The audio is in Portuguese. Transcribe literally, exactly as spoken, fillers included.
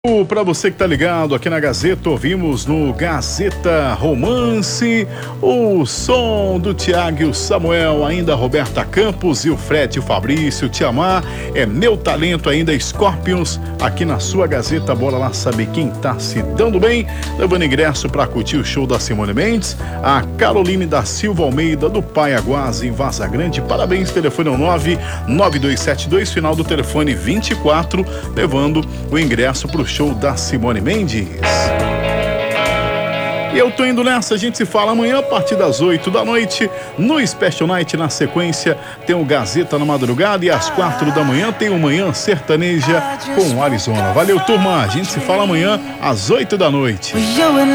Para você que tá ligado aqui na Gazeta, ouvimos no Gazeta Romance o som do Tiago e o Samuel, ainda a Roberta Campos e o Fred e o Fabrício. Te Amar é Meu Talento, ainda Scorpions aqui na sua Gazeta. Bora lá saber quem tá se dando bem, levando ingresso para curtir o show da Simone Mendes. A Caroline da Silva Almeida do Paiaguás em Vaza Grande, parabéns. Telefone é o nove nove dois sete dois, final do telefone vinte e quatro, levando o ingresso pro show da Simone Mendes. E eu tô indo nessa, a gente se fala amanhã a partir das oito da noite no Special Night. Na sequência tem o Gazeta na madrugada e às quatro da manhã tem o Manhã Sertaneja com o Arizona. Valeu, turma, a gente se fala amanhã às oito da noite.